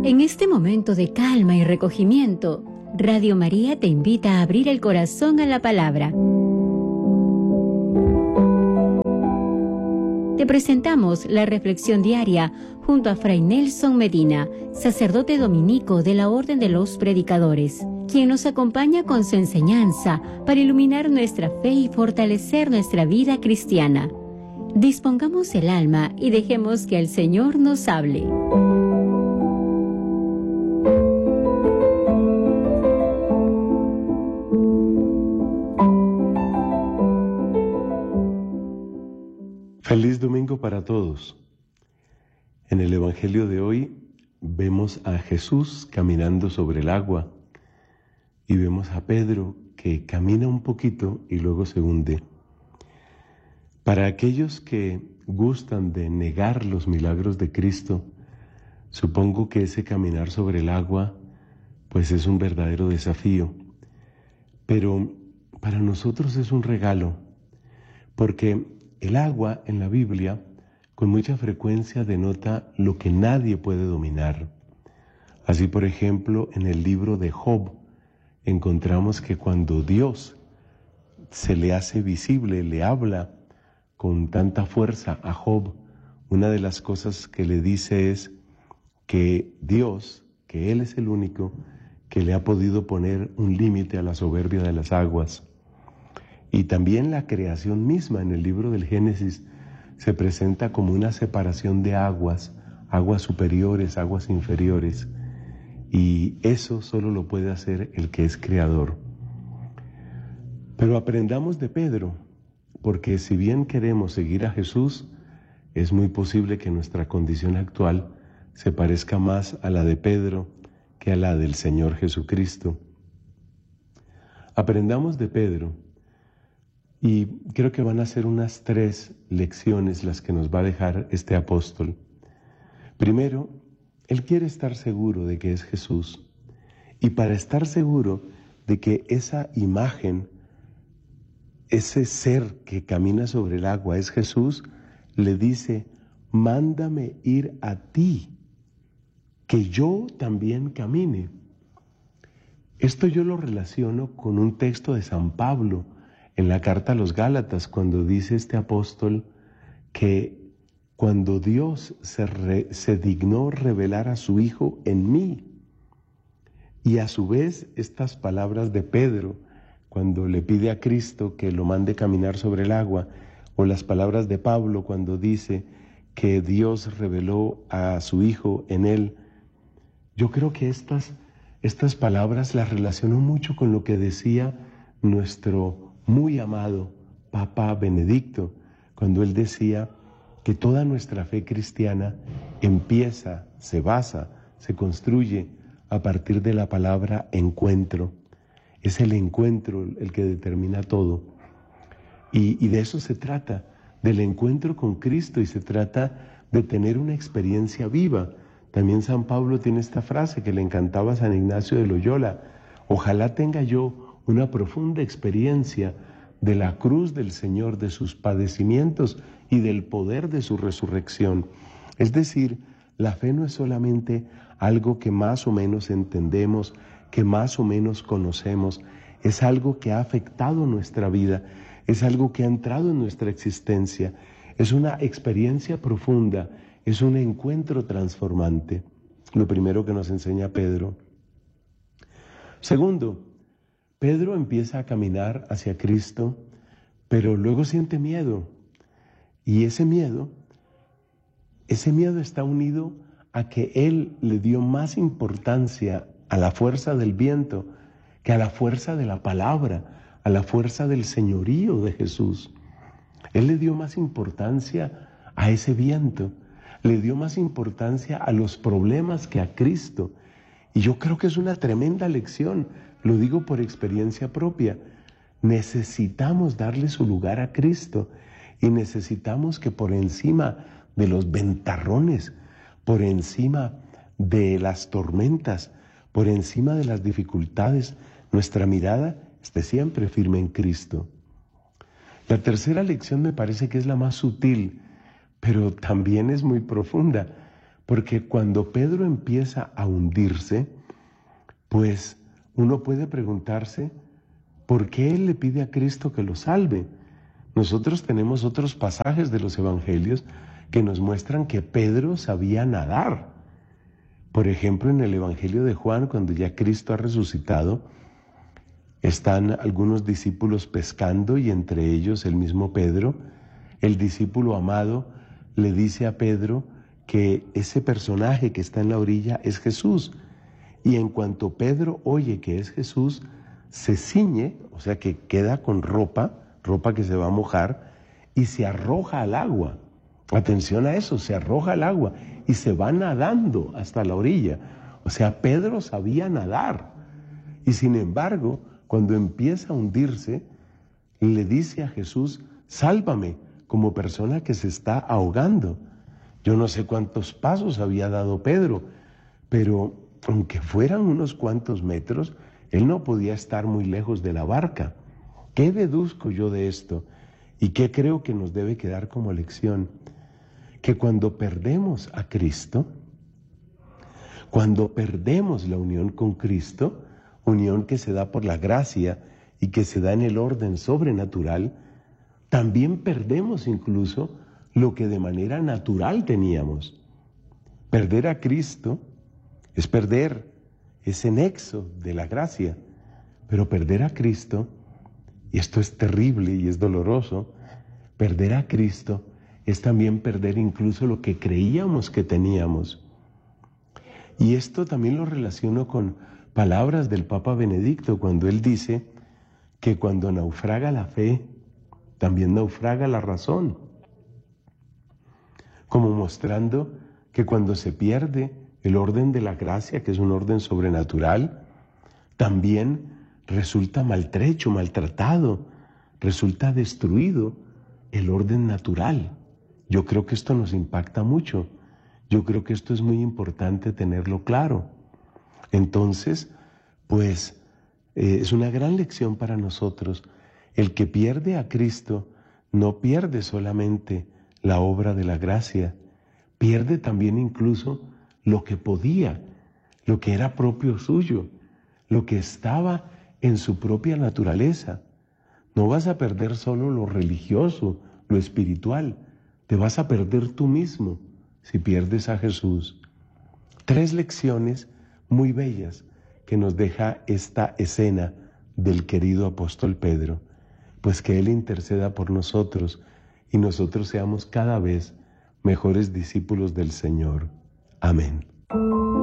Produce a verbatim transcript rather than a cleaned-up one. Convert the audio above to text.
En este momento de calma y recogimiento, Radio María te invita a abrir el corazón a la palabra. Te presentamos la reflexión diaria junto a Fray Nelson Medina, sacerdote dominico de la Orden de los Predicadores, quien nos acompaña con su enseñanza para iluminar nuestra fe y fortalecer nuestra vida cristiana. Dispongamos el alma y dejemos que el Señor nos hable. Feliz domingo para todos. En el Evangelio de hoy vemos a Jesús caminando sobre el agua y vemos a Pedro que camina un poquito y luego se hunde. Para aquellos que gustan de negar los milagros de Cristo, supongo que ese caminar sobre el agua pues es un verdadero desafío. Pero para nosotros es un regalo, porque el agua en la Biblia con mucha frecuencia denota lo que nadie puede dominar. Así, por ejemplo, en el libro de Job encontramos que cuando Dios se le hace visible, le habla con tanta fuerza a Job, una de las cosas que le dice es que Dios, que Él es el único que le ha podido poner un límite a la soberbia de las aguas. Y también la creación misma en el libro del Génesis se presenta como una separación de aguas, aguas superiores, aguas inferiores. Y eso solo lo puede hacer el que es creador. Pero aprendamos de Pedro, porque si bien queremos seguir a Jesús, es muy posible que nuestra condición actual se parezca más a la de Pedro que a la del Señor Jesucristo. Aprendamos de Pedro. Y creo que van a ser unas tres lecciones las que nos va a dejar este apóstol. Primero, él quiere estar seguro de que es Jesús. Y para estar seguro de que esa imagen, ese ser que camina sobre el agua es Jesús, le dice, mándame ir a ti, que yo también camine. Esto yo lo relaciono con un texto de San Pablo, en la carta a los Gálatas, cuando dice este apóstol que cuando Dios se, re, se dignó revelar a su Hijo en mí, y a su vez estas palabras de Pedro, cuando le pide a Cristo que lo mande caminar sobre el agua, o las palabras de Pablo cuando dice que Dios reveló a su Hijo en él, yo creo que estas, estas palabras las relaciono mucho con lo que decía nuestro muy amado Papa Benedicto, cuando él decía que toda nuestra fe cristiana empieza, se basa, se construye a partir de la palabra encuentro. Es el encuentro el que determina todo. Y, y de eso se trata, del encuentro con Cristo, y se trata de tener una experiencia viva. También San Pablo tiene esta frase que le encantaba a San Ignacio de Loyola: ojalá tenga yo una profunda experiencia de la cruz del Señor, de sus padecimientos y del poder de su resurrección. Es decir, la fe no es solamente algo que más o menos entendemos, que más o menos conocemos, es algo que ha afectado nuestra vida, es algo que ha entrado en nuestra existencia, es una experiencia profunda, es un encuentro transformante. Lo primero que nos enseña Pedro. Segundo, Pedro empieza a caminar hacia Cristo, pero luego siente miedo. Y ese miedo, ese miedo está unido a que él le dio más importancia a la fuerza del viento que a la fuerza de la palabra, a la fuerza del señorío de Jesús. Él le dio más importancia a ese viento, le dio más importancia a los problemas que a Cristo. Y yo creo que es una tremenda lección. Lo digo por experiencia propia. Necesitamos darle su lugar a Cristo y necesitamos que por encima de los ventarrones, por encima de las tormentas, por encima de las dificultades, nuestra mirada esté siempre firme en Cristo. La tercera lección me parece que es la más sutil, pero también es muy profunda, Porque cuando Pedro empieza a hundirse, pues uno puede preguntarse, ¿por qué él le pide a Cristo que lo salve? Nosotros tenemos otros pasajes de los evangelios que nos muestran que Pedro sabía nadar. Por ejemplo, en el Evangelio de Juan, cuando ya Cristo ha resucitado, están algunos discípulos pescando y entre ellos el mismo Pedro. El discípulo amado le dice a Pedro que ese personaje que está en la orilla es Jesús. Y en cuanto Pedro oye que es Jesús, se ciñe, o sea que queda con ropa, ropa que se va a mojar, y se arroja al agua. Atención a eso, se arroja al agua y se va nadando hasta la orilla. O sea, Pedro sabía nadar. Y sin embargo, cuando empieza a hundirse, le dice a Jesús, sálvame, como persona que se está ahogando. Yo no sé cuántos pasos había dado Pedro, pero aunque fueran unos cuantos metros, él no podía estar muy lejos de la barca. ¿Qué deduzco yo de esto? ¿Y qué creo que nos debe quedar como lección? Que cuando perdemos a Cristo, cuando perdemos la unión con Cristo, unión que se da por la gracia y que se da en el orden sobrenatural, también perdemos incluso lo que de manera natural teníamos. Perder a Cristo es perder ese nexo de la gracia, pero perder a Cristo, y esto es terrible y es doloroso, perder a Cristo es también perder incluso lo que creíamos que teníamos. Y esto también lo relaciono con palabras del Papa Benedicto cuando él dice que cuando naufraga la fe, también naufraga la razón, como mostrando que cuando se pierde el orden de la gracia, que es un orden sobrenatural, también resulta maltrecho, maltratado, resulta destruido el orden natural. Yo creo que esto nos impacta mucho. Yo creo que esto es muy importante tenerlo claro. Entonces, pues, eh, es una gran lección para nosotros. El que pierde a Cristo no pierde solamente la obra de la gracia, pierde también incluso lo que podía, lo que era propio suyo, lo que estaba en su propia naturaleza. No vas a perder solo lo religioso, lo espiritual, te vas a perder tú mismo si pierdes a Jesús. Tres lecciones muy bellas que nos deja esta escena del querido apóstol Pedro, pues que Él interceda por nosotros y nosotros seamos cada vez mejores discípulos del Señor. Amén.